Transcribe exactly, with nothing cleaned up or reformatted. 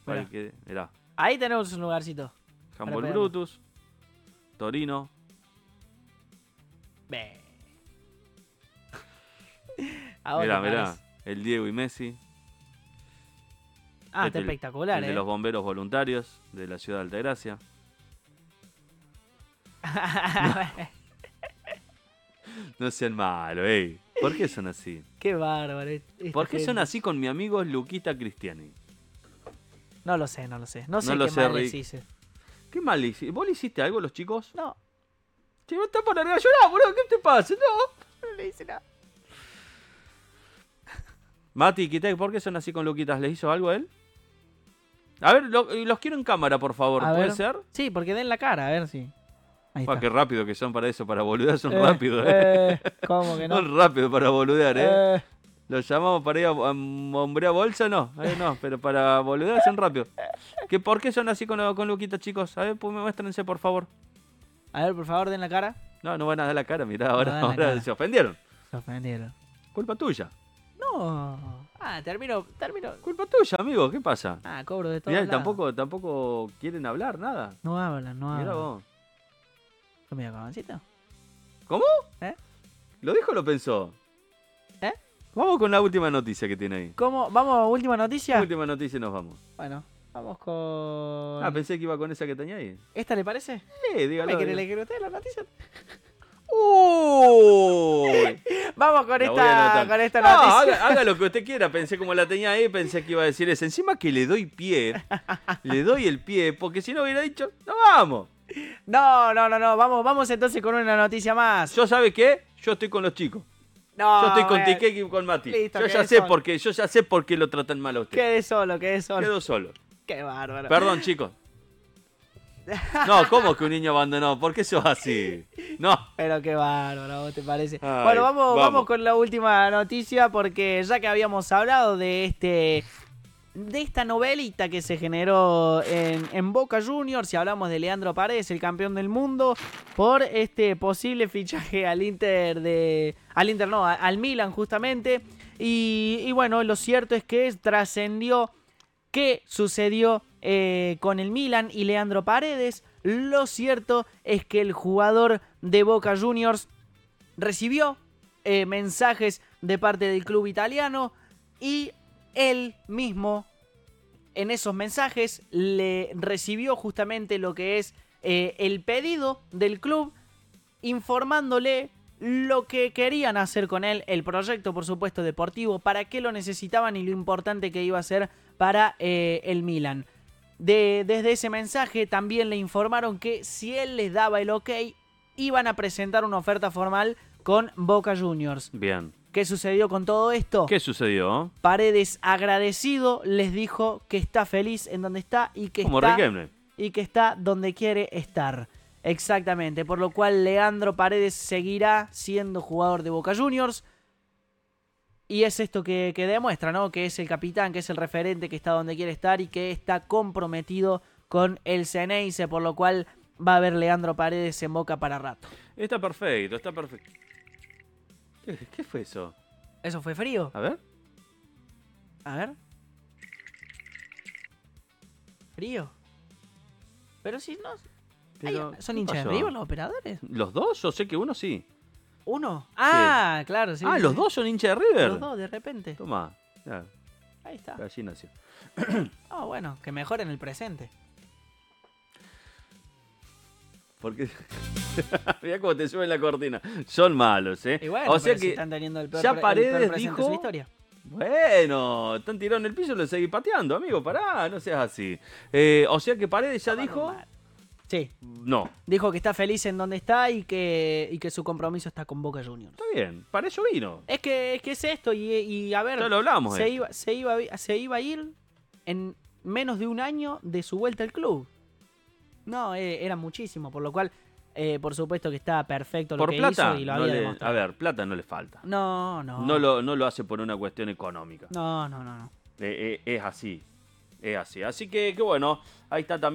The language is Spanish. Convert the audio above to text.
¿Cuál que, mirá. Ahí tenemos un lugarcito. Handball Para Brutus. Torino. Ve. ¿A vos Mirá, te mirá. parece? El Diego y Messi. Ah, Este está el- espectacular, el eh. de los bomberos voluntarios de la ciudad de Altagracia. No sean malos, ey. ¿Por qué son así? Qué bárbaro. esta ¿Por qué son gente. así con mi amigo Luquita Cristiani? No lo sé, no lo sé. No sé lo qué sé, mal les Rick. hice. ¿Qué mal le hiciste? ¿Vos le hiciste algo a los chicos? No, Che, vos estás por arriba a llorar, boludo. ¿Qué te pasa? No. no le hice nada. Mati, Quitec, ¿por qué son así con Luquitas? ¿Les hizo algo a él? A ver, lo- los quiero en cámara, por favor. A ¿Puede ver. ser? Sí, porque den la cara, a ver si. Ahí Ah, está. qué rápido que son para eso, para boludear. Son Eh, rápidos, eh. eh, ¿Cómo que no? Son rápidos para boludear, eh. Eh, Los llamamos para ir a, a hombrear bolsa, no. Eh, no, pero para boludear son rápidos. ¿Qué, ¿Por qué son así con, con Luquitas, chicos? A ver, pues, muéstrense, por favor. a ver, por favor, den la cara. No, no van a dar la cara, mirá, ahora, dan la ahora cara. se ofendieron. Se ofendieron. Culpa tuya. No. Ah, termino, termino. Culpa tuya, amigo, ¿qué pasa? Ah, cobro de todo. Mirá, tampoco, tampoco quieren hablar, nada. No hablan, no Mirá hablan. vos. ¿Comida con gancito? ¿Cómo? ¿Eh? ¿Lo dijo o lo pensó? ¿Eh? Vamos con la última noticia que tiene ahí. ¿Cómo? ¿Vamos a última noticia? Última noticia y nos vamos. Bueno, vamos con... Ah, pensé que iba con esa que tenía ahí. ¿Esta le parece? Eh, dígalo. ¿Me quiere dígalo. leer usted la noticia? ¡Uy! Vamos con La voy a esta, anotar. con esta No, noticia. haga, haga lo que usted quiera. Pensé como la tenía ahí, pensé que iba a decir eso. Encima que le doy pie. Le doy el pie, porque si no hubiera dicho, no vamos. No, no, no, no. Vamos, vamos entonces con una noticia más. ¿Yo sabe qué? Yo estoy con los chicos. No, Yo estoy con bueno. Tiquequi y con Mati. Listo, yo ya quedé sé solo. por qué, yo ya sé por qué lo tratan mal a usted. Quedé solo, quedé solo. Quedo solo. Qué bárbaro. Perdón, chicos. No, ¿cómo que un niño abandonó? ¿Por qué sos así? No. Pero qué bárbaro, ¿vos te parece? Ay, bueno, vamos, vamos. vamos. con la última noticia porque ya que habíamos hablado de este de esta novelita que se generó en, en Boca Juniors y hablamos de Leandro Paredes, el campeón del mundo, por este posible fichaje al Inter de al Inter no, al Milan justamente. Y, y bueno, lo cierto es que trascendió qué sucedió eh, con el Milan y Leandro Paredes. Lo cierto es que el jugador de Boca Juniors recibió eh, mensajes de parte del club italiano y él mismo en esos mensajes le recibió justamente lo que es eh, el pedido del club informándole lo que querían hacer con él, el proyecto por supuesto deportivo, para qué lo necesitaban y lo importante que iba a ser para eh, el Milan. De, desde ese mensaje también le informaron que si él les daba el ok, iban a presentar una oferta formal con Boca Juniors. Bien. ¿Qué sucedió con todo esto? ¿Qué sucedió? Paredes, agradecido, les dijo que está feliz en donde está y que Como está Riquelme. y que está donde quiere estar. Exactamente, por lo cual Leandro Paredes seguirá siendo jugador de Boca Juniors. Y es esto que, que demuestra, ¿no? Que es el capitán, que es el referente, que está donde quiere estar y que está comprometido con el Ceneice, por lo cual va a haber Leandro Paredes en Boca para rato. Está perfecto, está perfecto. ¿Qué, qué fue eso? ¿Eso fue frío? A ver. A ver. ¿Frío? Pero si no... Pero, Ay, ¿son ¿qué hinchas de pasó? River los operadores? ¿Los dos? Yo sé que uno sí. ¿Uno? Ah, claro, sí. ah, sí, ¿los sí. dos son hinchas de River? Los dos, de repente. Toma. Ya, Ahí está. allí nació. Ah, bueno, que mejoren el presente. Porque. Mirá cómo te suben la cortina. Son malos, ¿eh? Y bueno, o sea pero si que. están teniendo el peor, ya pre- el Paredes peor presente de dijo- su historia. Bueno, están tirados en el piso y lo seguís pateando, amigo. Pará, no seas así. Eh, o sea que Paredes ya Tomando dijo. mal. Sí, No. dijo que está feliz en donde está y que, y que su compromiso está con Boca Juniors. Está bien, para eso vino. Es que es, que es esto y, y a ver, Ya lo hablamos. se eh. iba, se, iba, a- se iba a ir en menos de un año de su vuelta al club. No, eh, era muchísimo, por lo cual, eh, por supuesto que está perfecto lo Por que plata, hizo y lo no había le- demostrado. a ver, plata no le falta. No, no. No lo, no lo hace por una cuestión económica. No, no, no, no. Eh, eh, es así. Es así. Así que, que bueno, ahí está también.